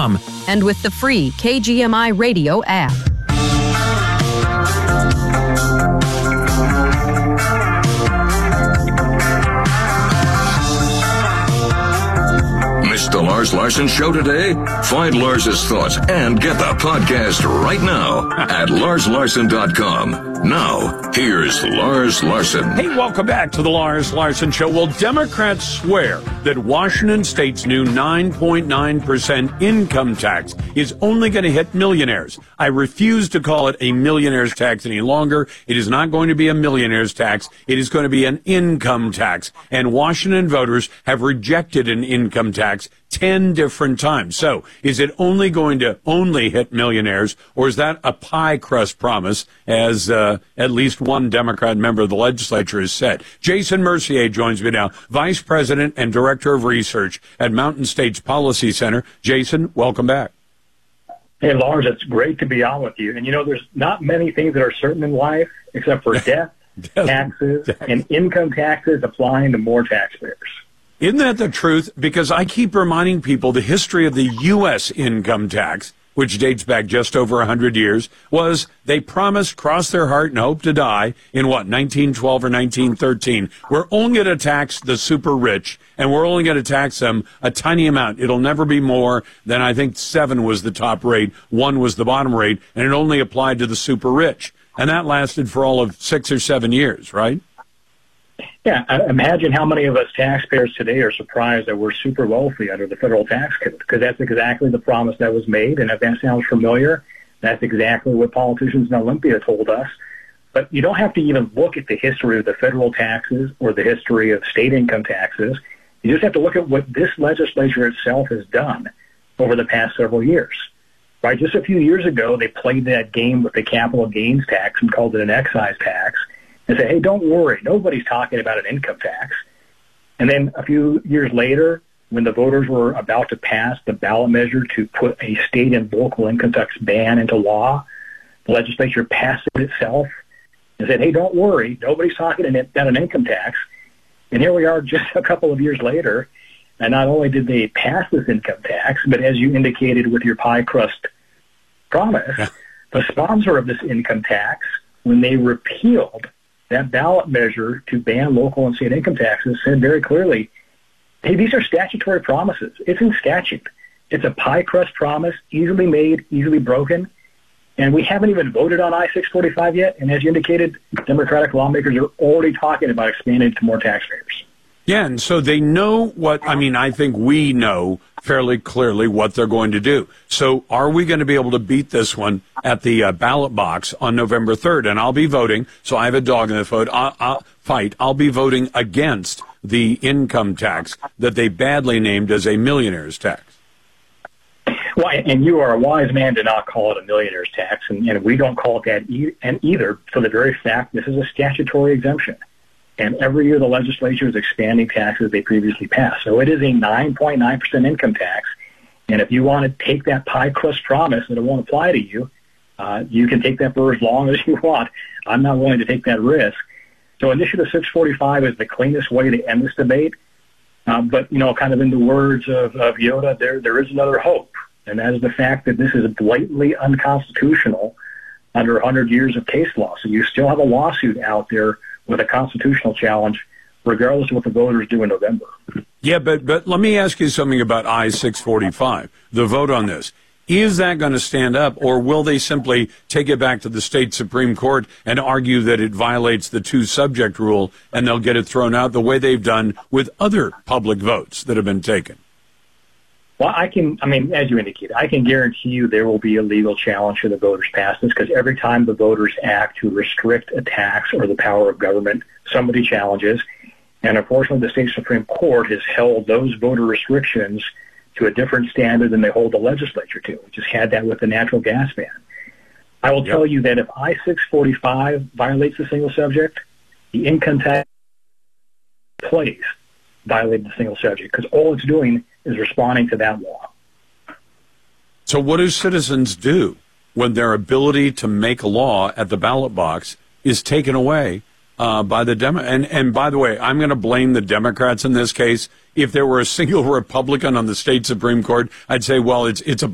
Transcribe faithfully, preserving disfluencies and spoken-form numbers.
com and with the free K G M I Radio app. Missed the Lars Larson Show today? Find Lars's thoughts and get the podcast right now at lars larson dot com. Now, here's Lars Larson. Hey, welcome back to the Lars Larson Show. Well, Democrats swear that Washington State's new nine point nine percent income tax is only going to hit millionaires. I refuse to call it a millionaire's tax any longer. It is not going to be a millionaire's tax. It is going to be an income tax. And Washington voters have rejected an income tax ten different times. So is it only going to only hit millionaires, or is that a pie crust promise, as uh, at least one Democrat member of the legislature has said? Jason Mercier joins me now, Vice President and Director of Research at Mountain States Policy Center. Jason, welcome back. Hey, Lars, it's great to be on with you. And, you know, there's not many things that are certain in life except for death, taxes, and income taxes applying to more taxpayers. Isn't that the truth? Because I keep reminding people the history of the U S income tax, which dates back just over one hundred years, was they promised, crossed their heart, and hoped to die in, what, nineteen twelve or nineteen thirteen. We're only going to tax the super rich, and we're only going to tax them a tiny amount. It'll never be more than, I think, seven was the top rate, one was the bottom rate, and it only applied to the super rich. And that lasted for all of six or seven years, right? Yeah, imagine how many of us taxpayers today are surprised that we're super wealthy under the federal tax code, because that's exactly the promise that was made. And if that sounds familiar, that's exactly what politicians in Olympia told us. But you don't have to even look at the history of the federal taxes or the history of state income taxes. You just have to look at what this legislature itself has done over the past several years. Right? Just a few years ago, they played that game with the capital gains tax and called it an excise tax, and say, hey, don't worry, nobody's talking about an income tax. And then a few years later, when the voters were about to pass the ballot measure to put a state and local income tax ban into law, the legislature passed it itself and said, hey, don't worry, nobody's talking about an income tax. And here we are just a couple of years later, and not only did they pass this income tax, but as you indicated with your pie crust promise, yeah. the sponsor of this income tax, when they repealed that ballot measure to ban local and state income taxes, said very clearly, hey, these are statutory promises. It's in statute. It's a pie crust promise, easily made, easily broken. And we haven't even voted on I six forty-five yet. And as you indicated, Democratic lawmakers are already talking about expanding to more taxpayers. Yeah, and so they know what, I mean, I think we know fairly clearly what they're going to do. So are we going to be able to beat this one at the uh, ballot box on November third? And I'll be voting, so I have a dog in the fight. I'll, I'll, fight. I'll be voting against the income tax that they badly named as a millionaire's tax. Well, and you are a wise man to not call it a millionaire's tax, and, and we don't call it that e- and either for the very fact this is a statutory exemption. And every year the legislature is expanding taxes they previously passed. So it is a nine point nine percent income tax. And if you want to take that pie crust promise that it won't apply to you, uh, you can take that for as long as you want. I'm not willing to take that risk. So Initiative six forty-five is the cleanest way to end this debate. Uh, but, you know, kind of in the words of, of Yoda, there there is another hope. And that is the fact that this is blatantly unconstitutional under one hundred years of case law. So you still have a lawsuit out there with a constitutional challenge, regardless of what the voters do in November. Yeah, but but let me ask you something about I six forty-five, the vote on this. Is that going to stand up, or will they simply take it back to the state Supreme Court and argue that it violates the two-subject rule, and they'll get it thrown out the way they've done with other public votes that have been taken? Well, I can, I mean, as you indicated, I can guarantee you there will be a legal challenge should the voters pass this, because every time the voters act to restrict a tax or the power of government, somebody challenges. And unfortunately, the state Supreme Court has held those voter restrictions to a different standard than they hold the legislature to. We just had that with the natural gas ban. I will yep. tell you that if I six forty-five violates the single subject, the income tax place violated the single subject, because all it's doing is responding to that law. So what do citizens do when their ability to make a law at the ballot box is taken away uh, by the Demo? And, and by the way, I'm going to blame the Democrats in this case. If there were a single Republican on the state Supreme Court, I'd say, well, it's it's a